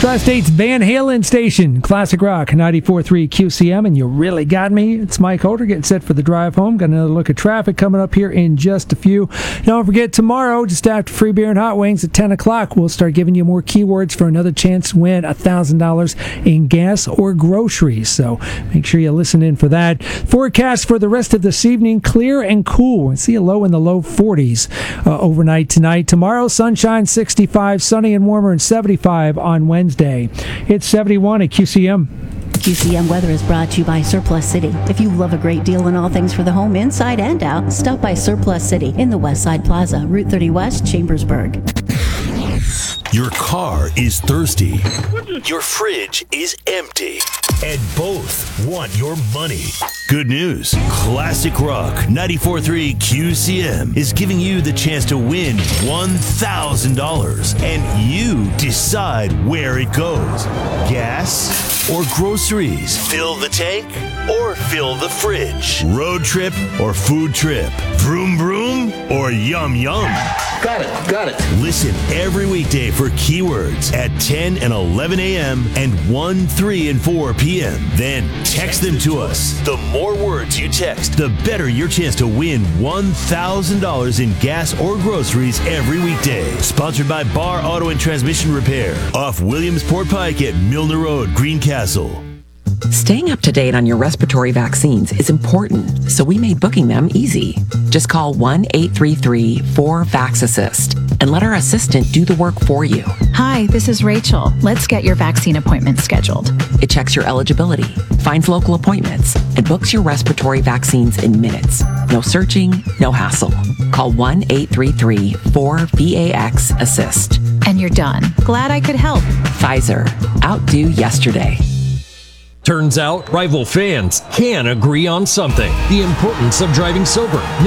Tri-State's Van Halen station, Classic Rock 94.3 QCM, and you really got me. It's Mike Holder getting set for the drive home. Got another look at traffic coming up here in just a few. Don't forget, tomorrow, just after free beer and hot wings at 10 o'clock, we'll start giving you more keywords for another chance to win $1,000 in gas or groceries. So make sure you listen in for that. Forecast for the rest of this evening, clear and cool. See a low in the low 40s overnight tonight. Tomorrow, sunshine, 65, sunny and warmer, and 75 on Wednesday. It's 71 at QCM. QCM weather is brought to you by Surplus City. If you love a great deal on all things for the home, inside and out, stop by Surplus City in the Westside Plaza, Route 30 West, Chambersburg. Your car is thirsty. Your fridge is empty. And both want your money. Good news. Classic Rock 94.3 QCM is giving you the chance to win $1,000. And you decide where it goes. Gas or groceries? Fill the tank or fill the fridge? Road trip or food trip? Vroom vroom or yum yum? Got it. Listen every weekday for keywords at 10 and 11 a.m. and 1, 3, and 4 p.m. Then text them to us. The more words you text, the better your chance to win $1,000 in gas or groceries every weekday. Sponsored by Bar Auto and Transmission Repair off Williamsport Pike at Milner Road, Greencastle. Staying up to date on your respiratory vaccines is important, so we made booking them easy. Just call 1-833-4VAX-ASSIST and let our assistant do the work for you. Hi, this is Rachel. Let's get your vaccine appointment scheduled. It checks your eligibility, finds local appointments, and books your respiratory vaccines in minutes. No searching, no hassle. Call 1-833-4VAX-ASSIST. And you're done. Glad I could help. Pfizer. Outdo yesterday. Turns out, rival fans can agree on something: the importance of driving sober.